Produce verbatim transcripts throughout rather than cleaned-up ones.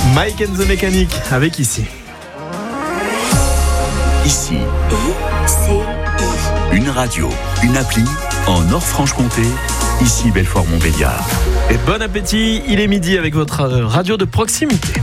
Mike and the Mechanic avec Ici. Ici, I C I. une radio, une appli en Nord-Franche-Comté. Ici Belfort-Montbéliard. Et bon appétit, il est midi avec votre radio de proximité.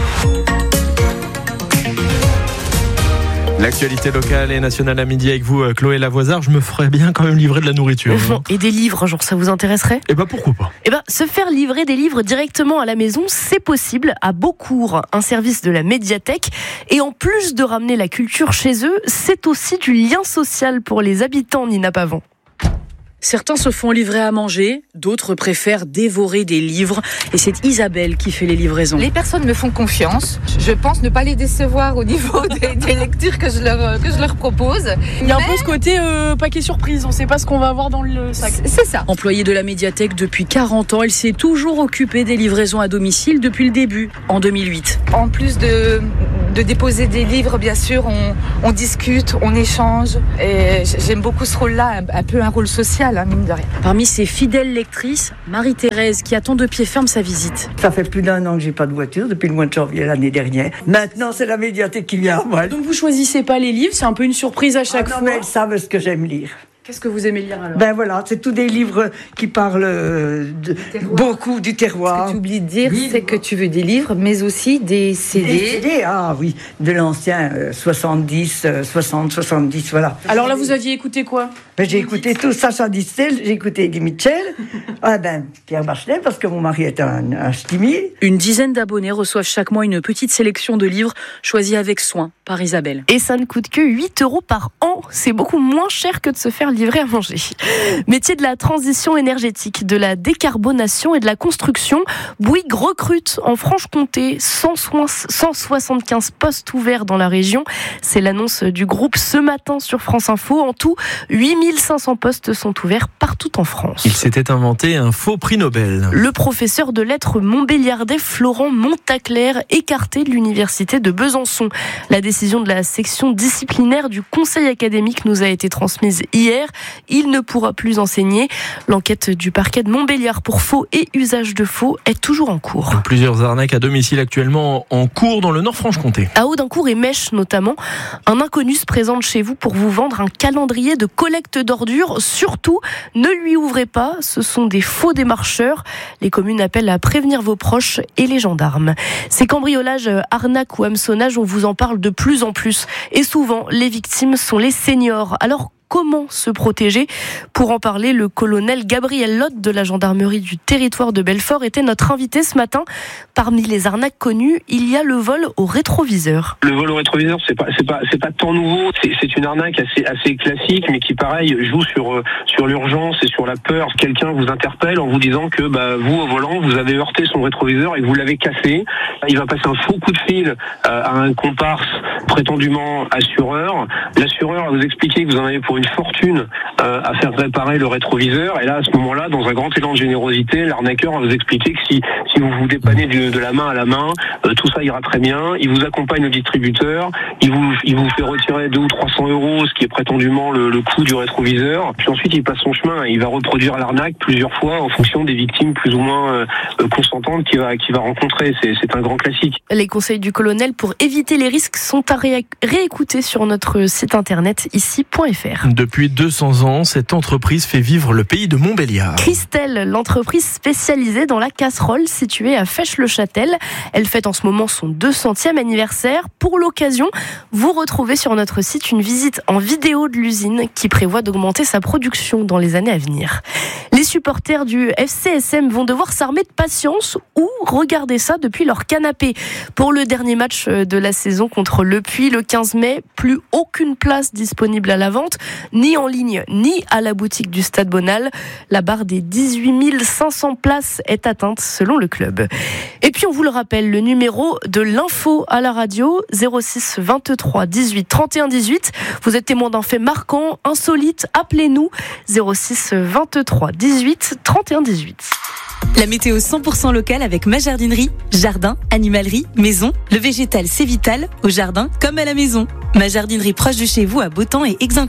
L'actualité locale et nationale à midi avec vous, Chloé Lavoisard. Je me ferais bien quand même livrer de la nourriture. Bon, et des livres, genre ça vous intéresserait ? Eh ben pourquoi pas ? Eh ben, se faire livrer des livres directement à la maison, c'est possible à Beaucourt, un service de la médiathèque. Et en plus de ramener la culture chez eux, c'est aussi du lien social pour les habitants, Nina Pavon. Certains se font livrer à manger, d'autres préfèrent dévorer des livres. Et c'est Isabelle qui fait les livraisons. Les personnes me font confiance. Je pense ne pas les décevoir au niveau des, des lectures que je, leur, que je leur propose. Il y a Mais... un peu ce côté euh, paquet surprise, on ne sait pas ce qu'on va avoir dans le sac. C'est ça. Employée de la médiathèque depuis quarante ans, elle s'est toujours occupée des livraisons à domicile depuis le début, en deux mille huit. En plus de, de déposer des livres, bien sûr, on, on discute, on échange. Et j'aime beaucoup ce rôle-là, un, un peu un rôle social. Mine de rien. Parmi ses fidèles lectrices, Marie-Thérèse qui attend de pied ferme sa visite. Ça fait plus d'un an que j'ai pas de voiture, depuis le mois de janvier l'année dernière. Maintenant, c'est la médiathèque qui vient à moi. Donc vous choisissez pas les livres, c'est un peu une surprise à chaque ah non, fois. Mais elles savent ce que j'aime lire. Qu'est-ce que vous aimez lire alors ? Ben voilà, c'est tous des livres qui parlent de, beaucoup du terroir. Ce que tu oublies de dire, livre. C'est que tu veux des livres, mais aussi des C D. Des C D, ah oui, de l'ancien euh, soixante-dix, euh, soixante, soixante-dix, voilà. Alors là, vous aviez écouté quoi ? Ben, j'ai écouté tout Sacha Distel, j'ai écouté Eddie Mitchell, ah ben, Pierre Bachelet, parce que mon mari est un, un ch'timi. Une dizaine d'abonnés reçoivent chaque mois une petite sélection de livres choisis avec soin par Isabelle. Et ça ne coûte que huit euros par an. C'est beaucoup moins cher que de se faire livrer à manger. Métier de la transition énergétique, de la décarbonation et de la construction, Bouygues recrute en Franche-Comté cent soixante-quinze postes ouverts dans la région. C'est l'annonce du groupe ce matin sur France Info. En tout, huit mille cinq cents postes sont ouverts partout en France. Il s'était inventé un faux prix Nobel. Le professeur de lettres montbéliardais Florent Montaclair, écarté de l'université de Besançon. La décision de la section disciplinaire du conseil académique nous a été transmise hier. Il ne pourra plus enseigner. L'enquête du parquet de Montbéliard pour faux et usage de faux est toujours en cours. Plusieurs arnaques à domicile actuellement en cours dans le Nord-Franche-Comté. À Audincourt et Mèche notamment, un inconnu se présente chez vous pour vous vendre un calendrier de collecte d'ordures. Surtout, ne lui ouvrez pas, ce sont des faux démarcheurs. Les communes appellent à prévenir vos proches et les gendarmes. Ces cambriolages, arnaques ou hameçonnages, on vous en parle de plus en plus. Et souvent, les victimes sont les seniors. Alors, comment se protéger ? Pour en parler, le colonel Gabriel Lotte de la gendarmerie du territoire de Belfort était notre invité ce matin. Parmi les arnaques connues, il y a le vol au rétroviseur. Le vol au rétroviseur, c'est pas c'est pas c'est pas tant nouveau. C'est, c'est une arnaque assez assez classique, mais qui pareil joue sur sur l'urgence et sur la peur. Quelqu'un vous interpelle en vous disant que bah vous au volant vous avez heurté son rétroviseur et que vous l'avez cassé. Il va passer un faux coup de fil à un comparse prétendument assureur. L'assureur va vous expliquer que vous en avez pour une fortune euh, à faire réparer le rétroviseur, et là à ce moment-là, dans un grand élan de générosité, l'arnaqueur va vous expliquer que si si vous vous dépannez de, de la main à la main, euh, tout ça ira très bien. Il vous accompagne au distributeur, il vous il vous fait retirer deux ou trois cents euros, ce qui est prétendument le, le coût du rétroviseur. Puis ensuite, il passe son chemin, il va reproduire l'arnaque plusieurs fois en fonction des victimes plus ou moins euh, consentantes qu'il va qu'il va rencontrer. C'est c'est un grand classique. Les conseils du colonel pour éviter les risques sont à ré- réécouter sur notre site internet ici point f r. Depuis deux cents ans, cette entreprise fait vivre le pays de Montbéliard. Christelle, l'entreprise spécialisée dans la casserole située à Fèche-le-Châtel. Elle fête en ce moment son deux centième anniversaire. Pour l'occasion, vous retrouvez sur notre site une visite en vidéo de l'usine qui prévoit d'augmenter sa production dans les années à venir. Les supporters du F C S M vont devoir s'armer de patience ou regarder ça depuis leur canapé. Pour le dernier match de la saison contre Le Puy le quinze mai, plus aucune place disponible à la vente, ni en ligne, ni à la boutique du Stade Bonal. La barre des dix-huit mille cinq cents places est atteinte selon le club. Et puis on vous le rappelle, le numéro de l'info à la radio, zéro six vingt-trois dix-huit trente et un dix-huit. Vous êtes témoin d'un fait marquant, insolite, appelez-nous zéro six vingt-trois dix-huit trente et un dix-huit. La météo cent pour cent locale avec ma jardinerie. Jardin, animalerie, maison. Le végétal, c'est vital, au jardin comme à la maison. Ma jardinerie proche de chez vous à Beautemps et Exincourt.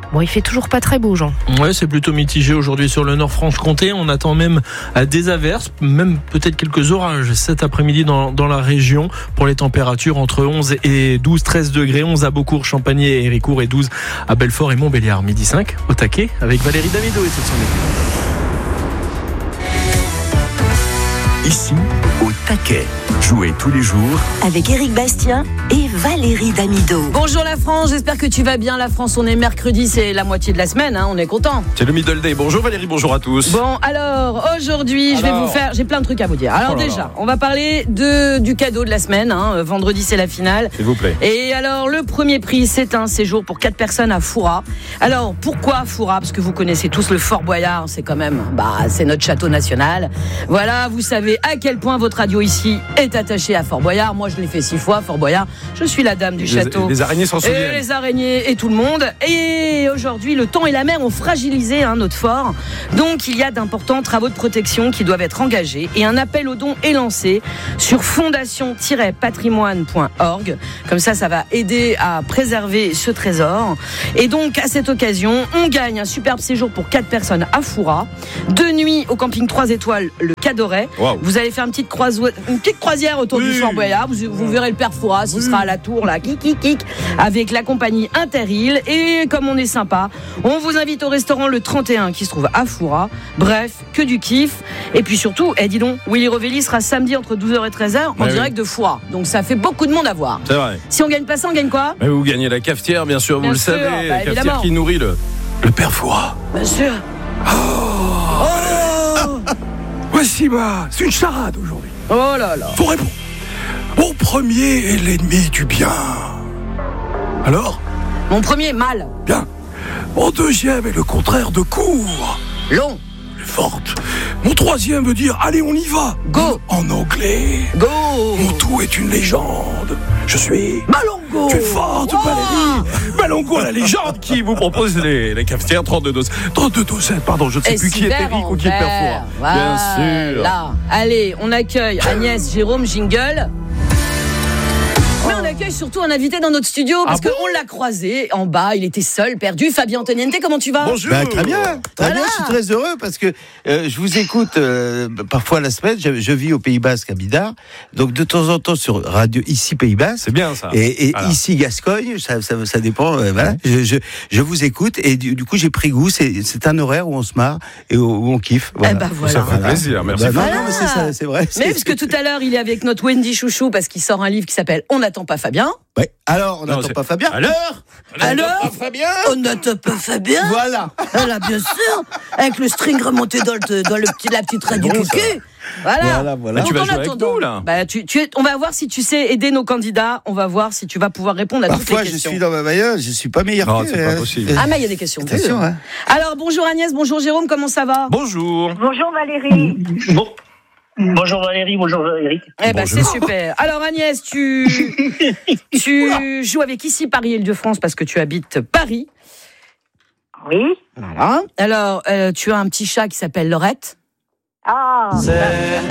Bon, il fait toujours pas très beau, Jean. Ouais, c'est plutôt mitigé aujourd'hui sur le Nord-Franche-Comté. On attend même des averses, même peut-être quelques orages cet après-midi dans, dans la région. Pour les températures entre onze et douze, treize degrés. onze à Beaucourt, Champagné et Héricourt et douze à Belfort et Montbéliard. Midi cinq, au taquet, avec Valérie Damido et toute son équipe. Ici, au taquet. Jouez tous les jours Avec Éric Bastien et Valérie Damido. Bonjour la France, j'espère que tu vas bien. La France, on est mercredi, c'est la moitié de la semaine, hein, on est content. C'est le middle day. Bonjour Valérie, bonjour à tous. Bon, alors aujourd'hui, alors... je vais vous faire, j'ai plein de trucs à vous dire. Alors oh déjà, là. on va parler de du cadeau de la semaine. Hein. Vendredi, c'est la finale. S'il vous plaît. Et alors, le premier prix, c'est un séjour pour quatre personnes à Fouras. Alors, pourquoi Fouras ? Parce que vous connaissez tous le Fort Boyard. C'est quand même, bah, c'est notre château national. Voilà, vous savez à quel point votre radio ici est attachée à Fort Boyard. Moi, je l'ai fait six fois, Fort Boyard. Je suis la dame du les, château. Les araignées s'en souviennent. Et les araignées et tout le monde. Et aujourd'hui, le temps et la mer ont fragilisé hein, notre fort. Donc, il y a d'importants travaux de protection qui doivent être engagés. Et un appel aux dons est lancé sur fondation tiret patrimoine point org. Comme ça, ça va aider à préserver ce trésor. Et donc, à cette occasion, on gagne un superbe séjour pour quatre personnes à Fouras. Deux nuits au camping trois étoiles, le Cadoret. Wow. Vous allez faire une petite, croiso- une petite croisière autour oui. du Fort Boyard. Vous, vous verrez le père Fouras, il oui. sera à la tour, là, kik, kik, kik, avec la compagnie Interil. Et comme on est sympa, on vous invite au restaurant le trente et un qui se trouve à Fouras. Bref, que du kiff. Et puis surtout, eh, dis donc, Willy Rovelli sera samedi entre douze heures et treize heures en ouais, direct oui. de Fouras. Donc ça fait beaucoup de monde à voir. C'est vrai. Si on gagne pas ça, on gagne quoi ? Mais vous gagnez la cafetière, bien sûr, bien vous sûr, le savez. Bah, la cafetière évidemment. Qui nourrit le, le père Fouras. Bien sûr. Oh, oh Voici ma... C'est une charade aujourd'hui. Oh là là. Faut répondre. Mon premier est l'ennemi du bien. Alors ? Mon premier, mal. Bien. Mon deuxième est le contraire de court. Long. Forte. Mon troisième veut dire allez on y va. Go. En anglais. Go. Mon tout est une légende. Je suis Malongo. Tu es forte wow. Valérie. Malongo la légende qui vous propose les, les cafetières trente-deux doses. trente-deux doses, pardon, je ne sais Et plus qui est Eric ou qui est Père Fouras. Voilà. Bien sûr. Là. Allez, on accueille Agnès, Jérôme, Jingle. Mais on accueille surtout un invité dans notre studio parce ah bon qu'on l'a croisé en bas, il était seul, perdu. Fabien Antoniente, comment tu vas ? Bonjour. Bah, très bien, très voilà. bien. Je suis très heureux parce que euh, je vous écoute euh, parfois la semaine. Je, je vis au Pays Basque à Bidart, donc de temps en temps sur radio ici Pays Basque. C'est bien ça. Et, et voilà. ici Gascogne, ça, ça, ça dépend. Euh, voilà. Je, je, je vous écoute et du, du coup j'ai pris goût. C'est, c'est un horaire où on se marre et où, où on kiffe. Voilà. Eh ben voilà. Ça fait plaisir. Merci. Bah, non, voilà. non, mais c'est ça, c'est vrai. Mais parce que tout à l'heure il est avec notre Wendy Chouchou parce qu'il sort un livre qui s'appelle On n'attend pas Fabien. Ouais. Alors, on n'attend pas Fabien. Alors Alors Fabien. On n'attend pas Fabien. Voilà. Voilà, bien sûr. Avec le string remonté dans le, dans le petit, la petite raie du bon, cul. Voilà. Voilà, voilà. Tu vas jouer avec nous, là. Bah, tu, tu es, on va voir si tu sais aider nos candidats. On va voir si tu vas pouvoir répondre à Parfois, toutes les questions. Parfois, je suis dans ma bailleuse. Je suis pas meilleur non, que... c'est pas possible. Ah, mais il y a des questions. Attention, hein. Alors, bonjour Agnès, bonjour Jérôme, comment ça va ? Bonjour. Bonjour Valérie. Bon. Bonjour Valérie, bonjour Eric. Eh ben c'est super. Alors Agnès, tu tu joues avec ici Paris-Île-de-France parce que tu habites Paris. Oui. Voilà. Alors euh, tu as un petit chat qui s'appelle Laurette. Ah, c'est un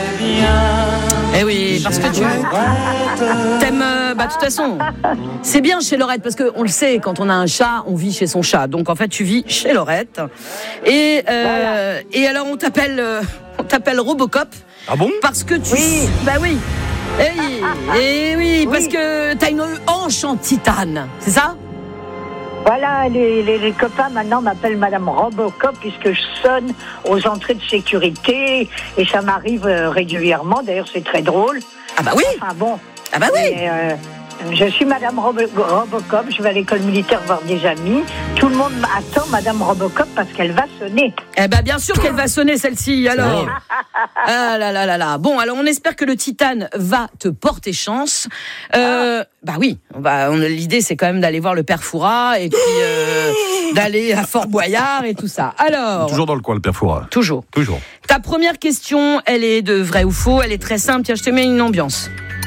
amour. Eh oui, parce que tu t'aimes. Euh, bah de toute façon, c'est bien chez Laurette parce que on le sait, quand on a un chat, on vit chez son chat. Donc en fait, tu vis chez Laurette. Et euh, voilà. Et alors on t'appelle. Euh, On t'appelle Robocop. Ah bon ? Parce que tu... Oui. Bah oui. Et, et oui, parce oui. que t'as une hanche en titane, c'est ça ? Voilà, les, les, les copains maintenant m'appellent Madame Robocop puisque je sonne aux entrées de sécurité et ça m'arrive régulièrement. D'ailleurs, c'est très drôle. Ah bah oui. Enfin bon. Ah bah oui. Et, euh, je suis Madame Robo- Robocop, je vais à l'école militaire voir des amis. Tout le monde attend Madame Robocop parce qu'elle va sonner. Eh ben bien sûr qu'elle va sonner celle-ci, alors. Ah là là là là. Bon, alors on espère que le titane va te porter chance. Euh, ah. Bah oui, on va, on, l'idée c'est quand même d'aller voir le père Fouras et puis euh, d'aller à Fort Boyard et tout ça. Alors. Toujours dans le coin le père Fouras. Toujours. Toujours. Ta première question, elle est de vrai ou faux, elle est très simple. Tiens, je te mets une ambiance.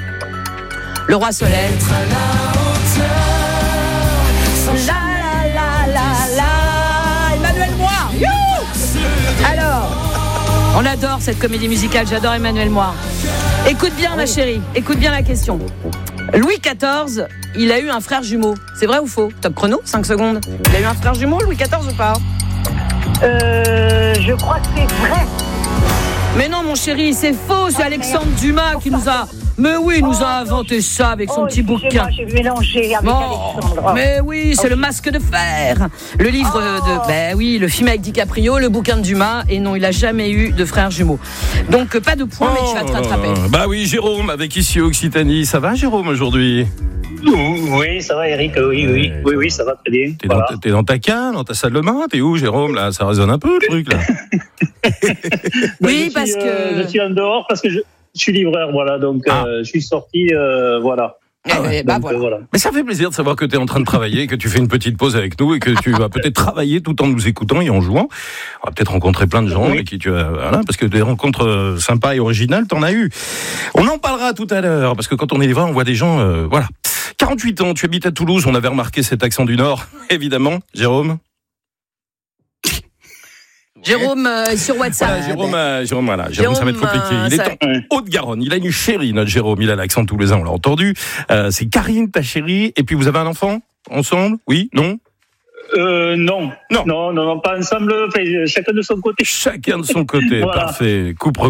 Le roi Soleil. La la la la la. Emmanuel Moir. You. Alors, on adore cette comédie musicale. J'adore Emmanuel Moir. Écoute bien, ma chérie. Écoute bien la question. Louis quatorze, il a eu un frère jumeau. C'est vrai ou faux? Top chrono, cinq secondes. Il a eu un frère jumeau, Louis quatorze ou pas? Euh, je crois que c'est vrai. Mais non, mon chéri, c'est faux. C'est Alexandre Dumas qui nous a... Mais oui, il nous a inventé ça avec son oh, petit bouquin. J'ai mélangé avec bon, Alexandre. Mais oui, c'est oh. le masque de fer. Le livre oh. de... Ben oui, le film avec DiCaprio, le bouquin de Dumas. Et non, il a jamais eu de frères jumeaux. Donc, pas de points, oh, mais tu vas te rattraper. Bah oui, Jérôme, avec ici Occitanie. Ça va, Jérôme, aujourd'hui? Oui, ça va, Eric. Oui, oui, oui, oui, ça va très bien. T'es, voilà. dans, t'es dans ta cave, dans ta salle de bain? T'es où, Jérôme? Là, ça résonne un peu, le truc, là. Oui, je parce suis, que... Euh, je suis en dehors parce que je, je suis livreur, voilà. Donc, ah. euh, je suis sorti, euh, voilà. Ah ouais, donc, bah voilà. Euh, voilà. Mais ça fait plaisir de savoir que tu es en train de travailler, que tu fais une petite pause avec nous et que tu vas peut-être travailler tout en nous écoutant et en jouant. On va peut-être rencontrer plein de gens oui. avec qui tu as, voilà, parce que des rencontres sympas et originales, t'en as eu. On en parlera tout à l'heure, parce que quand on est livreur, on voit des gens, euh, voilà. quarante-huit ans, tu habites à Toulouse, on avait remarqué cet accent du Nord, évidemment. Jérôme? Jérôme euh, sur WhatsApp. Voilà, Jérôme, euh, Jérôme, voilà, Jérôme, Jérôme, ça va être compliqué. Il ça... est en Haute-Garonne. Il a une chérie, notre Jérôme. Il a l'accent toulousain, on l'a entendu. Euh, c'est Karine, ta chérie. Et puis vous avez un enfant ensemble? Oui? Non? Euh, non. Non. Non, non, non, pas ensemble. Enfin, chacun de son côté. Chacun de son côté. Voilà. Parfait. Coupe